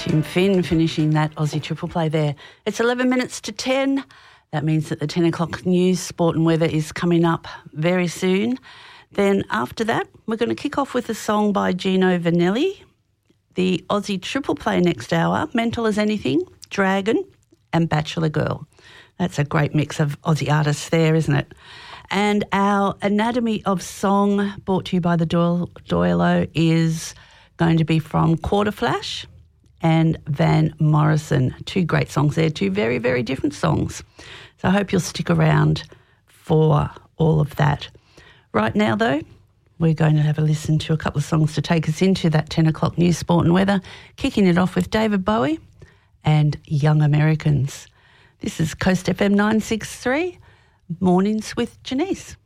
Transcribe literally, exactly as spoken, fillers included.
Tim Finn finishing that Aussie triple play there. It's eleven minutes to ten. That means that the ten o'clock news, sport and weather is coming up very soon. Then after that, we're going to kick off with a song by Gino Vanelli. The Aussie triple play next hour, Mental as Anything, Dragon and Bachelor Girl. That's a great mix of Aussie artists there, isn't it? And our Anatomy of Song, brought to you by the Doyle, Doyle is going to be from Quarter Flash and Van Morrison. Two great songs there, two very, very different songs. So I hope you'll stick around for all of that. Right now, though, we're going to have a listen to a couple of songs to take us into that ten o'clock news, sport and weather, kicking it off with David Bowie and Young Americans. This is Coast F M nine six three, Mornings with Janice.